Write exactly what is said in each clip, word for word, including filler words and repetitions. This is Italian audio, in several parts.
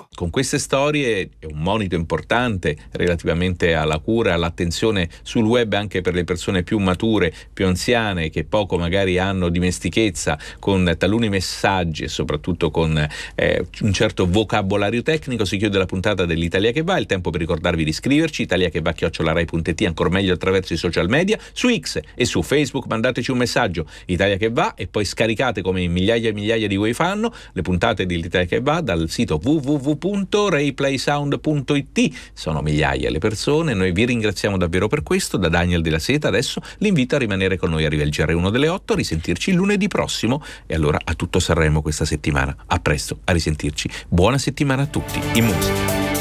Uno. Con queste storie è un monito importante relativamente alla cura e all'attenzione sul web anche per le persone più mature, più anziane, che poco magari hanno dimestichezza con taluni messaggi e soprattutto con eh, un certo vocabolario tecnico. Si chiude la puntata dell'Italia che va, il tempo per ricordarvi di iscriverci, italia che va chiocciola rai punto it, ancora meglio attraverso i social media, su X e su Facebook mandateci un messaggio Italia che va e poi scaricate, come migliaia e migliaia di voi fanno, le puntate dell'Italia che va dal sito w w w punto reiplaysound punto it. Sono migliaia le persone, noi vi ringraziamo davvero per questo. Da Daniel Della Seta adesso l'invito a rimanere con noi, arriva il G R uno delle otto, a risentirci lunedì prossimo e allora a tutto Sanremo questa settimana. A presto, a risentirci, buona settimana a tutti in musica.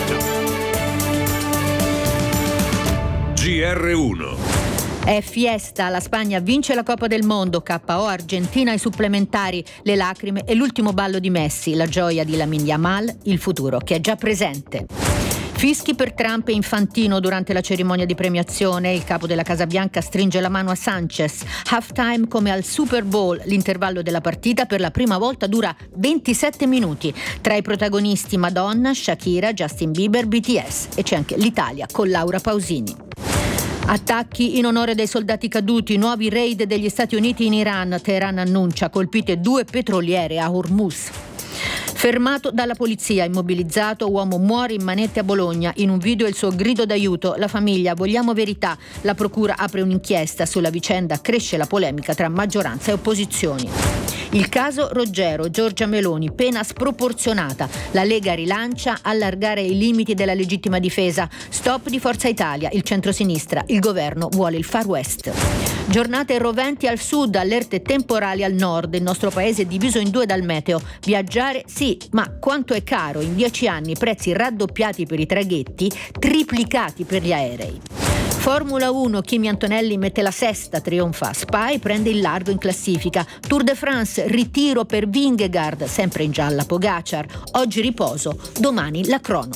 G R uno. È fiesta, la Spagna vince la Coppa del Mondo, K O Argentina ai supplementari, le lacrime e l'ultimo ballo di Messi, la gioia di Lamine Yamal, il futuro che è già presente. Fischi per Trump e Infantino durante la cerimonia di premiazione, il capo della Casa Bianca stringe la mano a Sanchez, halftime come al Super Bowl, l'intervallo della partita per la prima volta dura ventisette minuti, tra i protagonisti Madonna, Shakira, Justin Bieber, B T S e c'è anche l'Italia con Laura Pausini. Attacchi in onore dei soldati caduti, nuovi raid degli Stati Uniti in Iran, Teheran annuncia colpite due petroliere a Hormuz. Fermato dalla polizia, immobilizzato, uomo muore in manette a Bologna, in un video il suo grido d'aiuto, la famiglia, vogliamo verità, la procura apre un'inchiesta sulla vicenda, cresce la polemica tra maggioranza e opposizioni. Il caso Roggero, Giorgia Meloni, pena sproporzionata, la Lega rilancia, allargare i limiti della legittima difesa, stop di Forza Italia, il centrosinistra, il governo vuole il Far West. Giornate roventi al sud, allerte temporali al nord, il nostro paese è diviso in due dal meteo, viaggiare sì, ma quanto è caro, in dieci anni prezzi raddoppiati per i traghetti, triplicati per gli aerei. Formula uno, Kimi Antonelli mette la sesta, trionfa, Spa e prende il largo in classifica. Tour de France, ritiro per Vingegaard, sempre in gialla Pogacar, oggi riposo, domani la crono.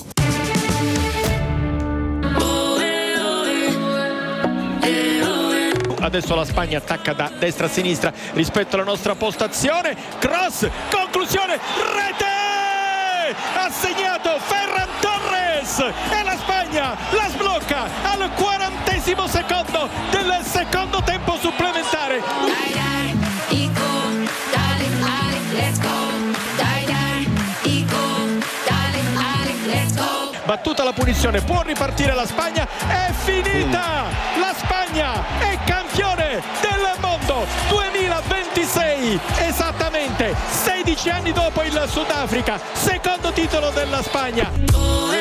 Adesso la Spagna attacca da destra a sinistra rispetto alla nostra postazione, cross, conclusione, rete! Ha segnato Ferran Torres e la Spagna la sblocca al quarantesimo secondo del secondo tempo supplementare. Dai dai, Ico, dale, Ale, let's go. Dai dai, Ico, dale, Ale, let's go. Battuta la punizione, può ripartire la Spagna, è finita! La Spagna è campione del mondo duemilaventisei, esattamente sedici anni dopo il Sudafrica, secondo titolo della Spagna.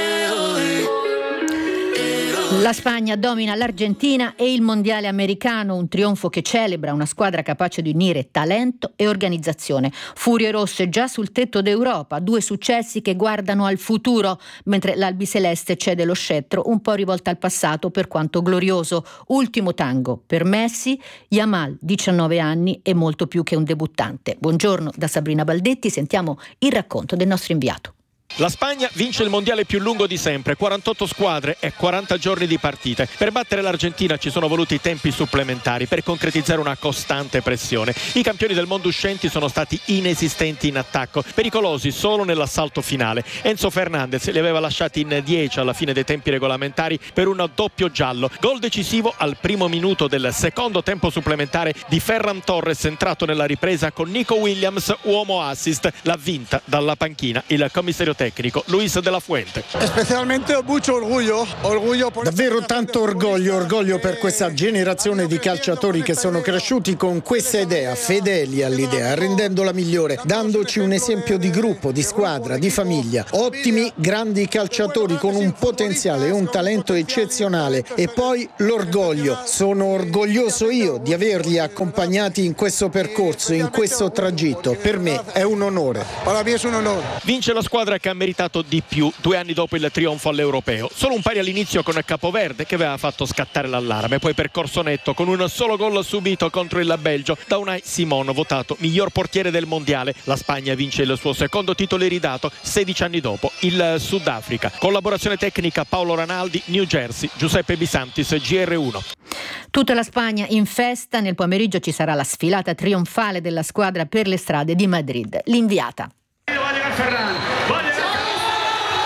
La Spagna domina l'Argentina e il mondiale americano, un trionfo che celebra una squadra capace di unire talento e organizzazione. Furie rosse già sul tetto d'Europa, due successi che guardano al futuro, mentre l'albiceleste cede lo scettro un po' rivolta al passato per quanto glorioso. Ultimo tango per Messi, Yamal, diciannove anni e molto più che un debuttante. Buongiorno da Sabrina Baldetti, sentiamo il racconto del nostro inviato. La Spagna vince il mondiale più lungo di sempre, quarantotto squadre e quaranta giorni di partite. Per battere l'Argentina ci sono voluti tempi supplementari per concretizzare una costante pressione. I campioni del mondo uscenti sono stati inesistenti in attacco, pericolosi solo nell'assalto finale. Enzo Fernandez li aveva lasciati in dieci alla fine dei tempi regolamentari per un doppio giallo. Gol decisivo al primo minuto del secondo tempo supplementare di Ferran Torres, entrato nella ripresa con Nico Williams, uomo assist. L'ha vinta dalla panchina il commissario tecnico Luis de la Fuente. Specialmente mucho orgoglio, orgoglio por... davvero tanto orgoglio, orgoglio per questa generazione di calciatori che sono cresciuti con questa idea, fedeli all'idea, rendendola migliore, dandoci un esempio di gruppo, di squadra, di famiglia. Ottimi, grandi calciatori con un potenziale e un talento eccezionale. E poi l'orgoglio. Sono orgoglioso io di averli accompagnati in questo percorso, in questo tragitto. Per me è un onore. Para me è un onore. Vince la squadra che ha meritato di più due anni dopo il trionfo all'Europeo. Solo un pari all'inizio con Capoverde che aveva fatto scattare l'allarme, poi percorso netto con un solo gol subito contro il Belgio da Unai Simon, votato miglior portiere del mondiale. La Spagna vince il suo secondo titolo iridato sedici anni dopo il Sudafrica. Collaborazione tecnica Paolo Ranaldi, New Jersey, Giuseppe Bisantis, G R uno. Tutta la Spagna in festa, nel pomeriggio ci sarà la sfilata trionfale della squadra per le strade di Madrid. L'inviata.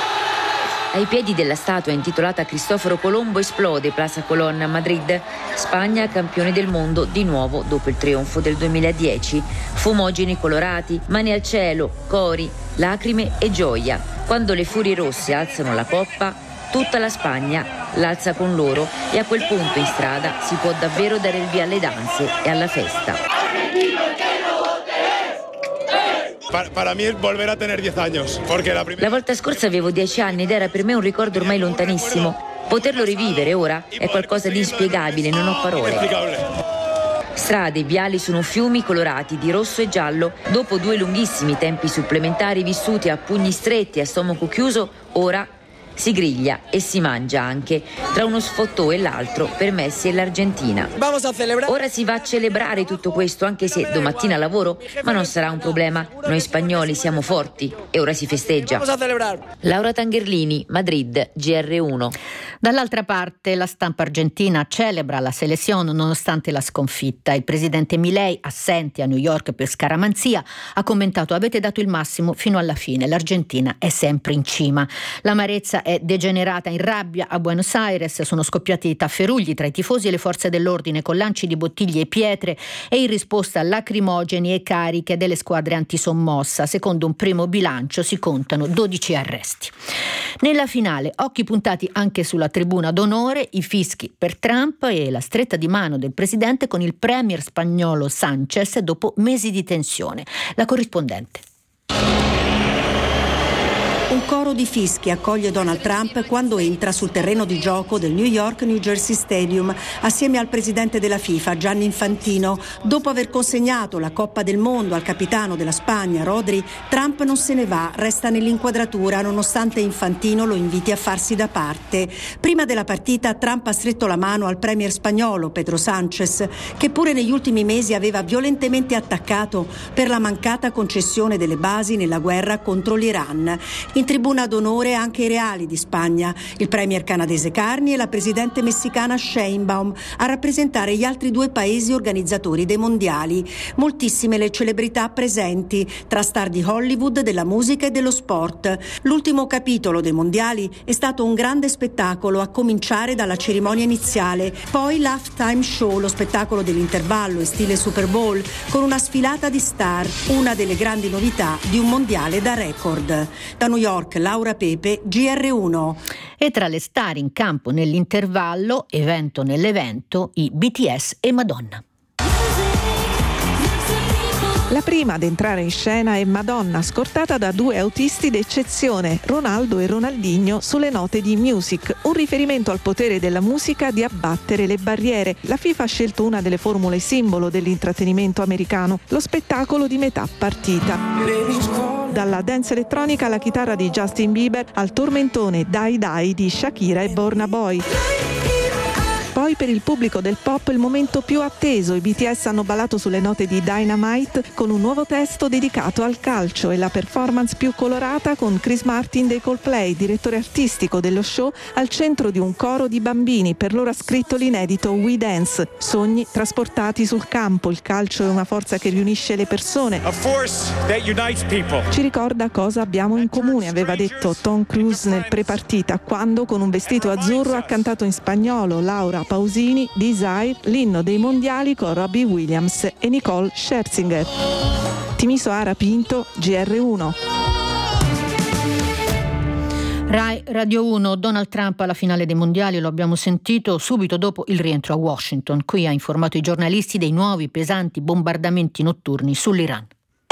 Ai piedi della statua intitolata a Cristoforo Colombo esplode Plaza Colón a Madrid. Spagna campione del mondo di nuovo dopo il trionfo del duemiladieci. Fumogeni colorati, mani al cielo, cori, lacrime e gioia. Quando le Furie Rosse alzano la coppa, tutta la Spagna l'alza con loro e a quel punto in strada si può davvero dare il via alle danze e alla festa. Para mí es volver a tener diez años, porque la primera... La volta scorsa avevo dieci anni ed era per me un ricordo ormai lontanissimo. Poterlo rivivere ora è qualcosa di inspiegabile, non ho parole. Strade, viali sono fiumi colorati di rosso e giallo. Dopo due lunghissimi tempi supplementari vissuti a pugni stretti e a stomaco chiuso, ora si griglia e si mangia anche. Tra uno sfottò e l'altro per Messi e l'Argentina. Ora si va a celebrare tutto questo, anche se domattina lavoro, ma non sarà un problema. Noi spagnoli siamo forti e ora si festeggia. Laura Tangherlini, Madrid, G R uno. Dall'altra parte la stampa argentina celebra la selezione nonostante la sconfitta. Il presidente Milei, assente a New York per scaramanzia, ha commentato: avete dato il massimo fino alla fine, l'Argentina è sempre in cima. L'amarezza è degenerata in rabbia a Buenos Aires, sono scoppiati tafferugli tra i tifosi e le forze dell'ordine con lanci di bottiglie e pietre e in risposta lacrimogeni e cariche delle squadre antisommossa. Secondo un primo bilancio si contano dodici arresti. Nella finale occhi puntati anche sulla tribuna d'onore, i fischi per Trump e la stretta di mano del presidente con il premier spagnolo Sánchez dopo mesi di tensione. La corrispondente. Un coro di fischi accoglie Donald Trump quando entra sul terreno di gioco del New York New Jersey Stadium assieme al presidente della FIFA Gianni Infantino. Dopo aver consegnato la Coppa del Mondo al capitano della Spagna Rodri, Trump non se ne va, resta nell'inquadratura nonostante Infantino lo inviti a farsi da parte. Prima della partita Trump ha stretto la mano al premier spagnolo Pedro Sánchez, che pure negli ultimi mesi aveva violentemente attaccato per la mancata concessione delle basi nella guerra contro l'Iran. In tribuna d'onore anche i reali di Spagna, il premier canadese Carney e la presidente messicana Sheinbaum a rappresentare gli altri due paesi organizzatori dei mondiali. Moltissime le celebrità presenti, tra star di Hollywood, della musica e dello sport. L'ultimo capitolo dei mondiali è stato un grande spettacolo, a cominciare dalla cerimonia iniziale, poi l'halftime show, lo spettacolo dell'intervallo in stile Super Bowl, con una sfilata di star, una delle grandi novità di un mondiale da record. Da New York, Laura Pepe, G R uno. E tra le star in campo nell'intervallo, evento nell'evento, i B T S e Madonna. La prima ad entrare in scena è Madonna, scortata da due autisti d'eccezione, Ronaldo e Ronaldinho, sulle note di Music, un riferimento al potere della musica di abbattere le barriere. La FIFA ha scelto una delle formule simbolo dell'intrattenimento americano, lo spettacolo di metà partita. Dalla dance elettronica alla chitarra di Justin Bieber al tormentone Die Die di Shakira e Burna Boy. Poi per il pubblico del pop il momento più atteso, i B T S hanno ballato sulle note di Dynamite con un nuovo testo dedicato al calcio e la performance più colorata con Chris Martin dei Coldplay, direttore artistico dello show, al centro di un coro di bambini, per loro ha scritto l'inedito We Dance, sogni trasportati sul campo, il calcio è una forza che riunisce le persone. A force that unites people. Ci ricorda cosa abbiamo in comune, aveva detto Tom Cruise nel pre-partita, quando con un vestito azzurro ha cantato in spagnolo Laura Pausini, Desire, l'inno dei mondiali con Robbie Williams e Nicole Scherzinger. Timiso Ara Pinto, G R uno. Rai Radio uno, Donald Trump alla finale dei mondiali, lo abbiamo sentito subito dopo il rientro a Washington. Qui ha informato i giornalisti dei nuovi pesanti bombardamenti notturni sull'Iran.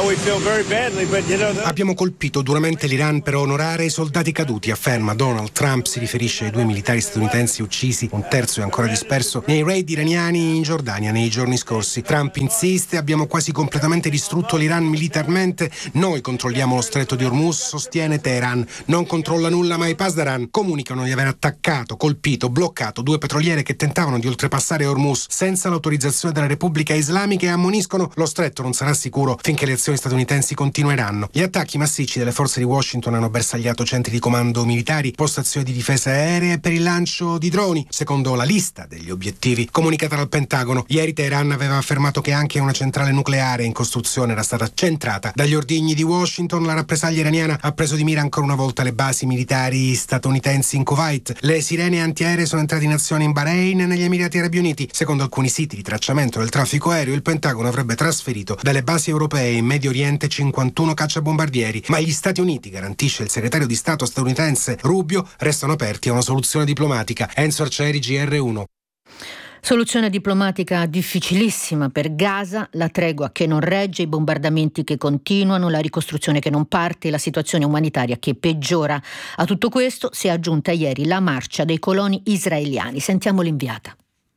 Abbiamo colpito duramente l'Iran per onorare i soldati caduti, afferma Donald Trump. Si riferisce ai due militari statunitensi uccisi, un terzo è ancora disperso, nei raid iraniani in Giordania nei giorni scorsi. Trump insiste: abbiamo quasi completamente distrutto l'Iran militarmente, noi controlliamo lo stretto di Hormuz, sostiene Teheran. Non controlla nulla, ma i Pasdaran comunicano di aver attaccato, colpito, bloccato due petroliere che tentavano di oltrepassare Hormuz senza l'autorizzazione della Repubblica Islamica e ammoniscono: lo stretto non sarà sicuro finché le azioni posizioni statunitensi continueranno. Gli attacchi massicci delle forze di Washington hanno bersagliato centri di comando militari, postazioni di difesa aerea per il lancio di droni, secondo la lista degli obiettivi comunicata dal Pentagono. Ieri Teheran aveva affermato che anche una centrale nucleare in costruzione era stata centrata dagli ordigni di Washington. La rappresaglia iraniana ha preso di mira ancora una volta le basi militari statunitensi in Kuwait. Le sirene antiaeree sono entrate in azione in Bahrain e negli Emirati Arabi Uniti. Secondo alcuni siti di tracciamento del traffico aereo, il Pentagono avrebbe trasferito dalle basi europee in Medio Oriente cinquantuno cacciabombardieri, ma gli Stati Uniti, garantisce il segretario di Stato statunitense Rubio, restano aperti a una soluzione diplomatica. Enzo Arcieri, G R uno. Soluzione diplomatica difficilissima per Gaza, la tregua che non regge, i bombardamenti che continuano, la ricostruzione che non parte, la situazione umanitaria che peggiora. A tutto questo si è aggiunta ieri la marcia dei coloni israeliani. Sentiamo l'inviata.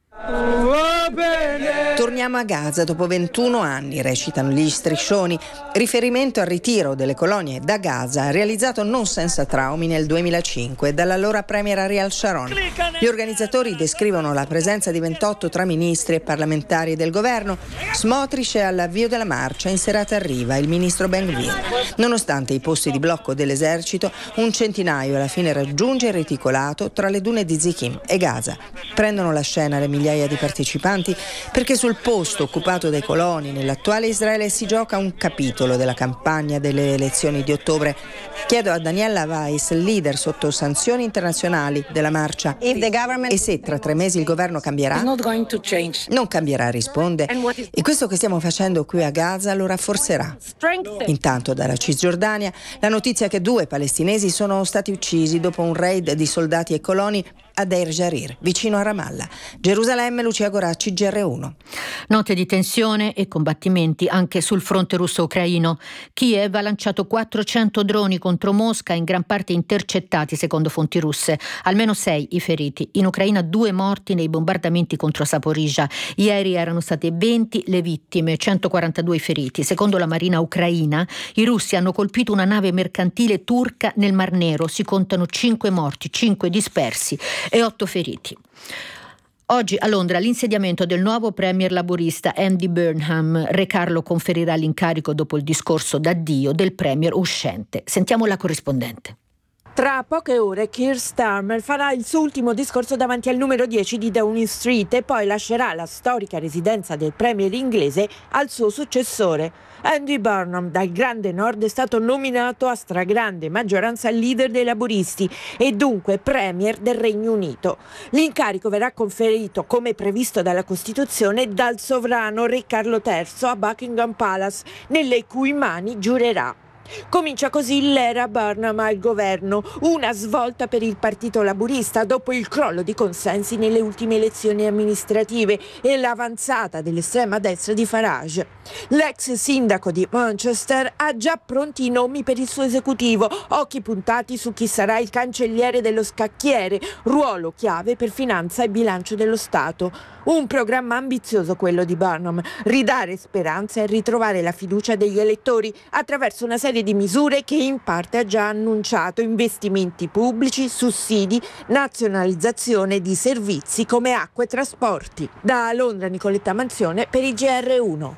Torniamo a Gaza dopo ventuno anni, recitano gli striscioni, riferimento al ritiro delle colonie da Gaza realizzato non senza traumi nel duemilacinque dall'allora premier Ariel Sharon. Gli organizzatori descrivono la presenza di ventotto tra ministri e parlamentari del governo. Smotrich è all'avvio della marcia, in serata arriva il ministro Ben-Gvir. Nonostante i posti di blocco dell'esercito, un centinaio alla fine raggiunge il reticolato tra le dune di Zikim e Gaza. Prendono la scena le migliaia di partecipanti perché sul posto occupato dai coloni nell'attuale Israele si gioca un capitolo della campagna delle elezioni di ottobre. Chiedo a Daniela Weiss, leader sotto sanzioni internazionali della marcia, e se tra tre mesi il governo cambierà? Non cambierà, risponde, e questo che stiamo facendo qui a Gaza lo rafforzerà. Intanto dalla Cisgiordania la notizia che due palestinesi sono stati uccisi dopo un raid di soldati e coloni a Deir Jarir, vicino a Ramallah. Gerusalemme, Lucia Goracci, G R uno. Note di tensione e combattimenti anche sul fronte russo-ucraino. Kiev ha lanciato quattrocento droni contro Mosca, in gran parte intercettati secondo fonti russe. Almeno sei i feriti. In Ucraina due morti nei bombardamenti contro Zaporizhzhia. Ieri erano state venti le vittime, centoquarantadue i feriti. Secondo la marina ucraina, i russi hanno colpito una nave mercantile turca nel Mar Nero. Si contano cinque morti, cinque dispersi e otto feriti. Oggi a Londra l'insediamento del nuovo premier laburista Andy Burnham. Re Carlo conferirà l'incarico dopo il discorso d'addio del premier uscente. Sentiamo la corrispondente. Tra poche ore Keir Starmer farà il suo ultimo discorso davanti al numero dieci di Downing Street e poi lascerà la storica residenza del premier inglese al suo successore. Andy Burnham dal Grande Nord è stato nominato a stragrande maggioranza leader dei laburisti e dunque premier del Regno Unito. L'incarico verrà conferito, come previsto dalla Costituzione, dal sovrano Re Carlo terzo a Buckingham Palace, nelle cui mani giurerà. Comincia così l'era Burnham al governo, una svolta per il partito laburista dopo il crollo di consensi nelle ultime elezioni amministrative e l'avanzata dell'estrema destra di Farage. L'ex sindaco di Manchester ha già pronti i nomi per il suo esecutivo, occhi puntati su chi sarà il cancelliere dello scacchiere, ruolo chiave per finanza e bilancio dello Stato. Un programma ambizioso quello di Burnham, ridare speranza e ritrovare la fiducia degli elettori attraverso una serie di misure che in parte ha già annunciato: investimenti pubblici, sussidi, nazionalizzazione di servizi come acqua e trasporti. Da Londra Nicoletta Manzione per il G R uno.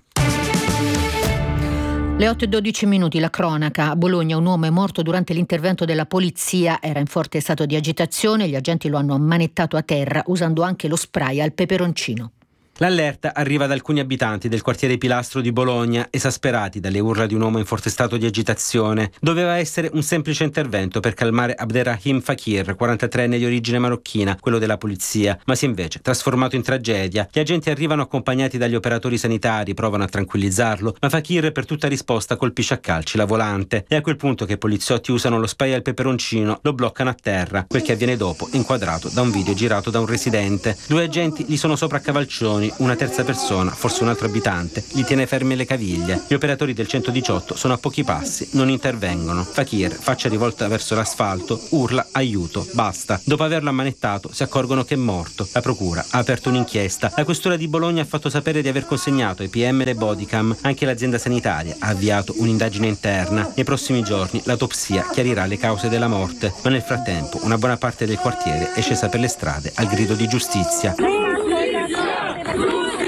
Le otto e dodici minuti, la cronaca. A Bologna un uomo è morto durante l'intervento della polizia, era in forte stato di agitazione, gli agenti lo hanno ammanettato a terra usando anche lo spray al peperoncino. L'allerta arriva da alcuni abitanti del quartiere Pilastro di Bologna, esasperati dalle urla di un uomo in forte stato di agitazione. Doveva essere un semplice intervento per calmare Abderrahim Fakir, quarantatreenne di origine marocchina, quello della polizia, ma si è invece trasformato in tragedia. Gli agenti arrivano accompagnati dagli operatori sanitari, provano a tranquillizzarlo, ma Fakir per tutta risposta colpisce a calci la volante. È a quel punto che i poliziotti usano lo spray al peperoncino, lo bloccano a terra. Quel che avviene dopo è inquadrato da un video girato da un residente. Due agenti gli sono sopra a cavalcioni, una terza persona, forse un altro abitante, gli tiene ferme le caviglie. Gli operatori del centodiciotto sono a pochi passi, non intervengono. Fakir, faccia rivolta verso l'asfalto, urla aiuto, basta. Dopo averlo ammanettato si accorgono che è morto. La procura ha aperto un'inchiesta. La questura di Bologna ha fatto sapere di aver consegnato ai P M le bodycam. Anche l'azienda sanitaria ha avviato un'indagine interna. Nei prossimi giorni l'autopsia chiarirà le cause della morte, ma nel frattempo una buona parte del quartiere è scesa per le strade al grido di giustizia.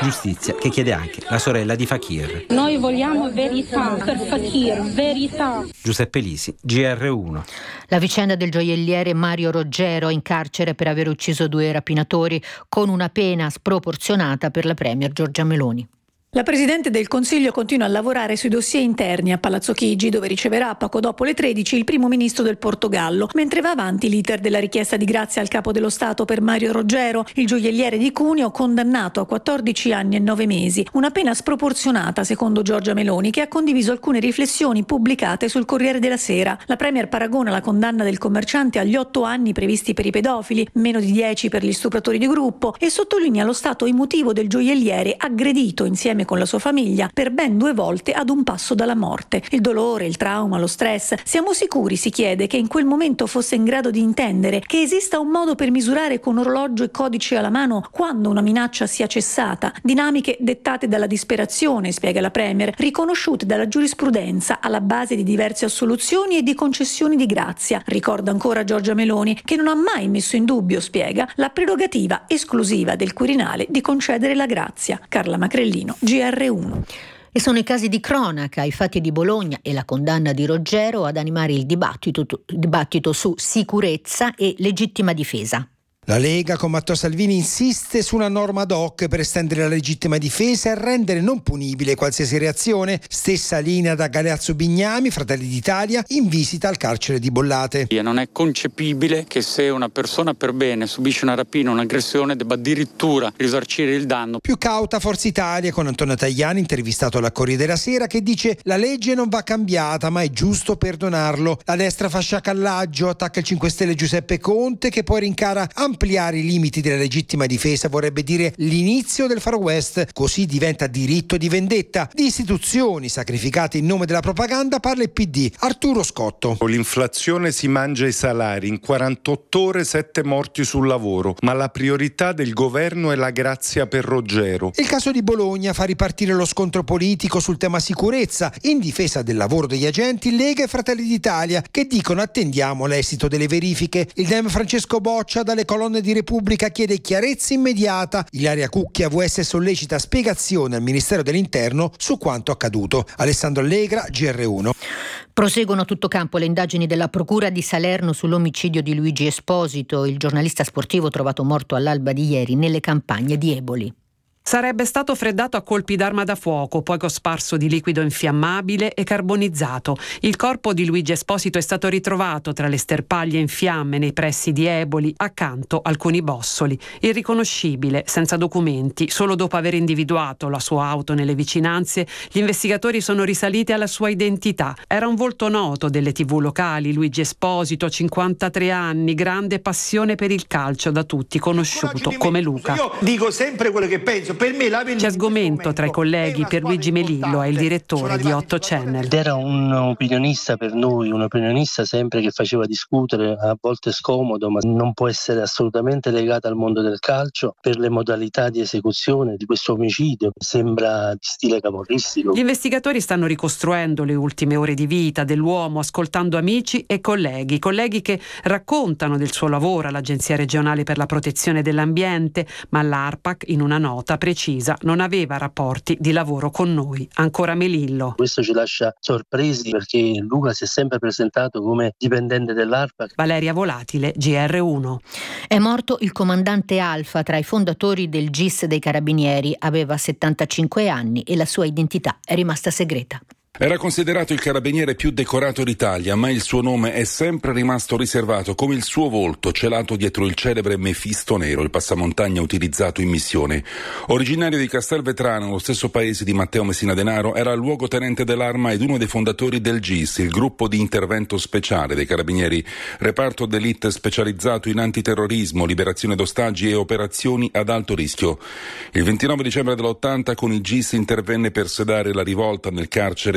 giustizia che chiede anche la sorella di Fakir. Noi vogliamo verità per Fakir, verità. Giuseppe Lisi, G R uno. La vicenda del gioielliere Mario Roggero in carcere per aver ucciso due rapinatori con una pena sproporzionata per la premier Giorgia Meloni. La Presidente del Consiglio continua a lavorare sui dossier interni a Palazzo Chigi, dove riceverà poco dopo le tredici il primo ministro del Portogallo, mentre va avanti l'iter della richiesta di grazia al capo dello Stato per Mario Roggero, il gioielliere di Cuneo condannato a quattordici anni e nove mesi, una pena sproporzionata secondo Giorgia Meloni, che ha condiviso alcune riflessioni pubblicate sul Corriere della Sera. La Premier paragona la condanna del commerciante agli otto anni previsti per i pedofili, meno di dieci per gli stupratori di gruppo, e sottolinea lo stato emotivo del gioielliere aggredito insieme con la sua famiglia per ben due volte ad un passo dalla morte. Il dolore, il trauma, lo stress. Siamo sicuri, si chiede, che in quel momento fosse in grado di intendere che esista un modo per misurare con orologio e codice alla mano quando una minaccia sia cessata? Dinamiche dettate dalla disperazione, spiega la Premier, riconosciute dalla giurisprudenza alla base di diverse assoluzioni e di concessioni di grazia. Ricorda ancora Giorgia Meloni, che non ha mai messo in dubbio, spiega, la prerogativa esclusiva del Quirinale di concedere la grazia. Carla Macrellino, G R uno. E sono i casi di cronaca, i fatti di Bologna e la condanna di Roggero ad animare il dibattito, dibattito su sicurezza e legittima difesa. La Lega con Matteo Salvini insiste su una norma ad hoc per estendere la legittima difesa e rendere non punibile qualsiasi reazione. Stessa linea da Galeazzo Bignami, Fratelli d'Italia, in visita al carcere di Bollate. Non è concepibile che se una persona per bene subisce una rapina o un'aggressione debba addirittura risarcire il danno. Più cauta Forza Italia con Antonio Tajani, intervistato alla Corriere della Sera, che dice: la legge non va cambiata ma è giusto perdonarlo. La destra fa sciacallaggio, attacca il cinque Stelle Giuseppe Conte, che poi rincara ampliare i limiti della legittima difesa, vorrebbe dire l'inizio del Far West, così diventa diritto di vendetta. Di istituzioni sacrificate in nome della propaganda parla il P D. Arturo Scotto. L'inflazione si mangia i salari, in quarantotto ore sette morti sul lavoro, ma la priorità del governo è la grazia per Roggero. Il caso di Bologna fa ripartire lo scontro politico sul tema sicurezza, in difesa del lavoro degli agenti Lega e Fratelli d'Italia, che dicono attendiamo l'esito delle verifiche. Il Dem Francesco Boccia dalle colonne di Repubblica chiede chiarezza immediata. Ilaria Cucchi A V S sollecita spiegazione al Ministero dell'Interno su quanto accaduto. Alessandro Allegra, G R uno. Proseguono a tutto campo le indagini della Procura di Salerno sull'omicidio di Luigi Esposito, il giornalista sportivo trovato morto all'alba di ieri nelle campagne di Eboli. Sarebbe stato freddato a colpi d'arma da fuoco, poi cosparso di liquido infiammabile e carbonizzato. Il corpo di Luigi Esposito è stato ritrovato tra le sterpaglie in fiamme nei pressi di Eboli, accanto a alcuni bossoli. Irriconoscibile, senza documenti, solo dopo aver individuato la sua auto nelle vicinanze, gli investigatori sono risaliti alla sua identità. Era un volto noto delle tivù locali, Luigi Esposito, cinquantatré anni, grande passione per il calcio, da tutti conosciuto come Luca. Io dico sempre quello che penso. Per me la C'è sgomento tra i colleghi. Pierluigi Melillo è il direttore di otto Channel. Ed era un opinionista per noi, un opinionista sempre che faceva discutere, a volte scomodo, ma non può essere assolutamente legato al mondo del calcio per le modalità di esecuzione di questo omicidio. Sembra di stile camorristico. Gli investigatori stanno ricostruendo le ultime ore di vita dell'uomo, ascoltando amici e colleghi, colleghi che raccontano del suo lavoro all'Agenzia regionale per la protezione dell'ambiente, ma l'ARPAC in una nota precisa non aveva rapporti di lavoro con noi. Ancora Melillo. Questo ci lascia sorpresi perché Luca si è sempre presentato come dipendente dell'ARPAC. Valeria Volatile, G R uno. È morto il comandante Alfa, tra i fondatori del G I S dei Carabinieri. Aveva settantacinque anni e la sua identità è rimasta segreta. Era considerato il carabiniere più decorato d'Italia, ma il suo nome è sempre rimasto riservato, come il suo volto, celato dietro il celebre Mefisto Nero, il passamontagna utilizzato in missione. Originario di Castelvetrano, lo stesso paese di Matteo Messina Denaro, era luogotenente dell'Arma ed uno dei fondatori del G I S, il gruppo di intervento speciale dei Carabinieri, reparto d'élite specializzato in antiterrorismo, liberazione d'ostaggi e operazioni ad alto rischio. Il ventinove dicembre dell'ottanta con il G I S intervenne per sedare la rivolta nel carcere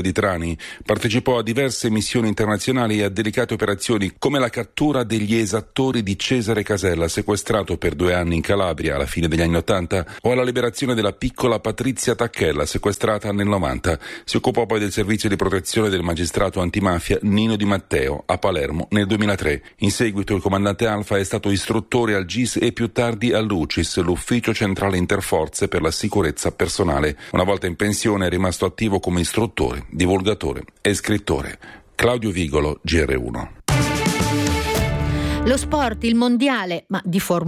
di Trani. Partecipò a diverse missioni internazionali e a delicate operazioni come la cattura degli esattori di Cesare Casella, sequestrato per due anni in Calabria alla fine degli anni Ottanta, o alla liberazione della piccola Patrizia Tacchella, sequestrata nel novanta. Si occupò poi del servizio di protezione del magistrato antimafia Nino Di Matteo a Palermo nel duemilatré. In seguito il comandante Alfa è stato istruttore al G I S e più tardi all'U C I S, l'Ufficio Centrale Interforze per la Sicurezza Personale. Una volta in pensione è rimasto attivo come istruttore, divulgatore e scrittore. Claudio Vigolo, G R uno. Lo sport, il mondiale, ma di Formula